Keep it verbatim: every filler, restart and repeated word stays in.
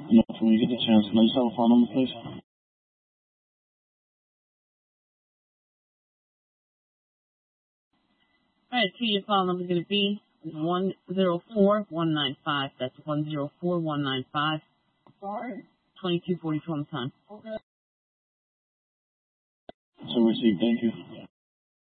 Enough when you get the chance. Can I just have a phone number, please? Alright, so your phone number is going to be one zero four one nine five. That's one zero four one nine five. Sorry. twenty-two forty-two on the time. Okay. So received, thank you.